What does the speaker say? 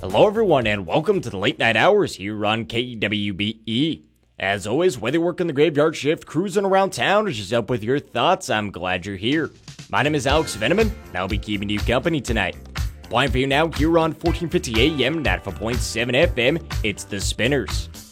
Hello everyone and welcome to the late night hours here on KWBE. As always, whether you work in the graveyard shift, cruising around town, or just up with your thoughts, I'm glad you're here. My name is Alex Veneman, and I'll be keeping you company tonight. Playing for you now here on 1450 AM, 95.7 FM, it's The Spinners.